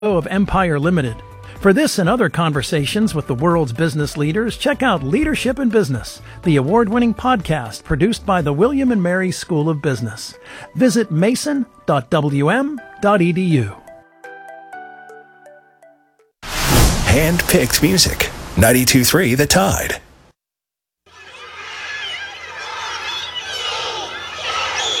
of Empire Limited. For this and other conversations with the world's business leaders, check out Leadership in Business, the award-winning podcast produced by the William & Mary School of Business. Visit mason.wm.edu. Hand-picked music. 92.3 The Tide.